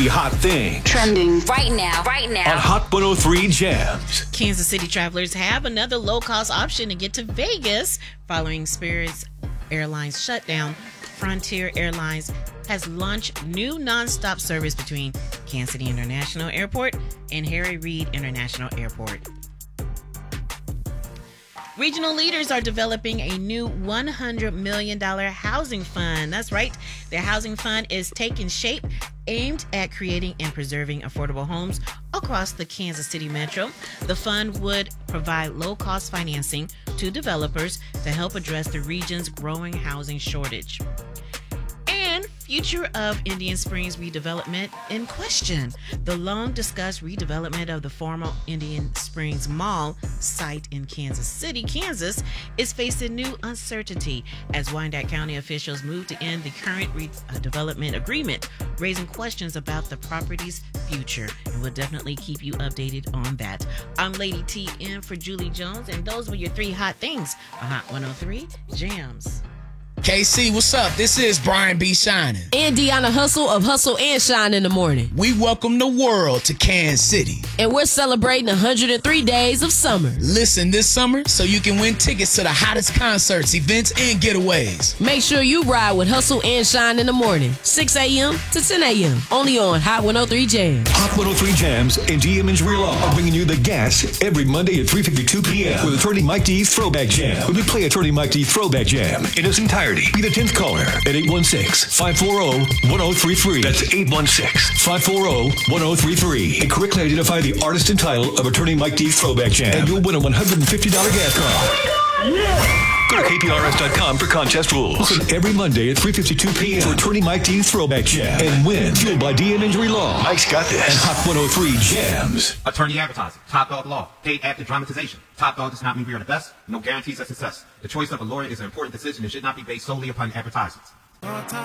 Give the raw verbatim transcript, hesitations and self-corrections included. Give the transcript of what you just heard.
three hot things. Trending right now, right now. On Hot one oh three Jams. Kansas City travelers have another low-cost option to get to Vegas following Spirit's Airlines shutdown. Frontier Airlines has launched new nonstop service between Kansas City International Airport and Harry Reid International Airport. Regional leaders are developing a new one hundred million dollars housing fund. That's right. Their housing fund is taking shape, aimed at creating and preserving affordable homes across the Kansas City metro. The fund would provide low-cost financing to developers to help address the region's growing housing shortage. And future of Indian Springs redevelopment in question. The long-discussed redevelopment of the former Indian Springs Mall site in Kansas City, Kansas, is facing new uncertainty as Wyandotte County officials move to end the current redevelopment agreement, raising questions about the property's future. And we'll definitely keep you updated on that. I'm Lady T in for Julie Jones, and those were your three hot things on Hot one oh three Jams. K C, what's up? This is Brian B. Shining. And Deanna Hustle of Hustle and Shine in the Morning. We welcome the world to Kansas City. And we're celebrating one hundred three days of summer. Listen this summer so you can win tickets to the hottest concerts, events, and getaways. Make sure you ride with Hustle and Shine in the Morning, six a.m. to ten a.m. Only on Hot one oh three Jams. Hot one oh three Jams and D M Injury Law are bringing you the gas every Monday at three fifty-two p.m. with Attorney Mike D's Throwback Jam. When we play Attorney Mike D Throwback Jam in its entirety, be the tenth caller at eight one six, five four zero, one zero three three. That's eight one six, five four zero, one zero three three. And correctly identify the artist and title of Attorney Mike D's Throwback Jam, and you'll win a one hundred fifty dollars gas card. Yeah. Go to K P R S dot com for contest rules. Listen every Monday at three fifty-two p.m. for Attorney Mike D's Throwback Jam and win. Fueled by D M Injury Law. Mike's got this. And Hot one oh three Jams. Attorney advertising. Top Dog Law. Paid actor dramatization. Top Dog does not mean we are the best. No guarantees of success. The choice of a lawyer is an important decision and should not be based solely upon advertisements.